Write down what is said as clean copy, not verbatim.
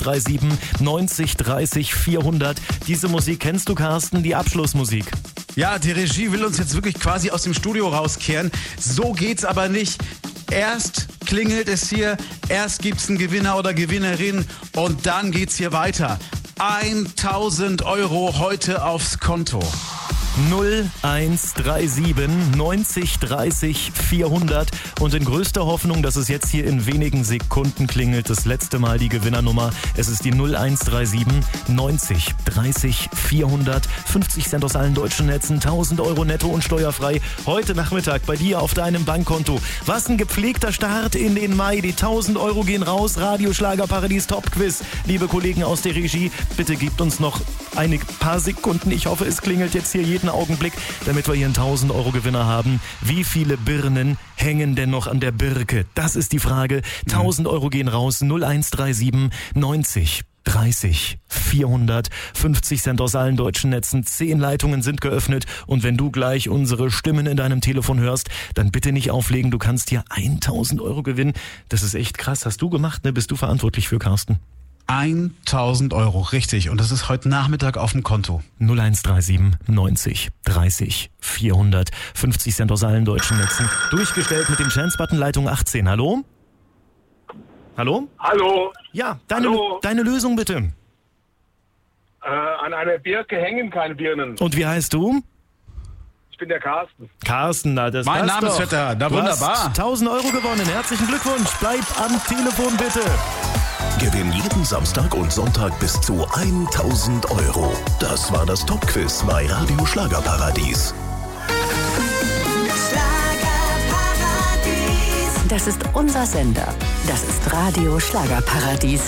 0137 90 30 400. Diese Musik kennst du, Carsten, die Abschlussmusik. Ja, die Regie will uns jetzt wirklich quasi aus dem Studio rauskehren. So geht's aber nicht. Erst klingelt es hier, erst gibt's einen Gewinner oder Gewinnerin und dann geht's hier weiter. 1.000 € heute aufs Konto. 0137 90 30 400 und in größter Hoffnung, dass es jetzt hier in wenigen Sekunden klingelt, das letzte Mal die Gewinnernummer. Es ist die 0137 90 30 400, 50 Cent aus allen deutschen Netzen, 1.000 € netto und steuerfrei. Heute Nachmittag bei dir auf deinem Bankkonto. Was ein gepflegter Start in den Mai. Die 1.000 € gehen raus. Radio Schlagerparadies Top-Quiz. Liebe Kollegen aus der Regie, bitte gebt uns noch ein paar Sekunden. Ich hoffe, es klingelt jetzt hier jeden Augenblick, damit wir hier einen 1.000 € Gewinner haben. Wie viele Birnen hängen denn noch an der Birke? Das ist die Frage. 1.000 € gehen raus. 0137 90 30 400, 50 Cent aus allen deutschen Netzen, 10 Leitungen sind geöffnet und wenn du gleich unsere Stimmen in deinem Telefon hörst, dann bitte nicht auflegen, du kannst hier 1.000 € gewinnen. Das ist echt krass. Hast du gemacht, ne? Bist du verantwortlich für, Carsten? 1.000 €, richtig. Und das ist heute Nachmittag auf dem Konto. 0137 90 30 400, 50 Cent aus allen deutschen Netzen. Durchgestellt mit dem Chance-Button Leitung 18. Hallo? Hallo? Hallo. Ja, Hallo. deine Lösung bitte. An einer Birke hängen keine Birnen. Und wie heißt du? Ich bin der Carsten. Carsten, na das Mein passt Namensvetter, doch. na wunderbar. Du hast 1.000 € gewonnen. Herzlichen Glückwunsch. Bleib am Telefon bitte. Gewinn jeden Samstag und Sonntag bis zu 1.000 €. Das war das Top-Quiz bei Radio Schlagerparadies. Das ist unser Sender. Das ist Radio Schlagerparadies.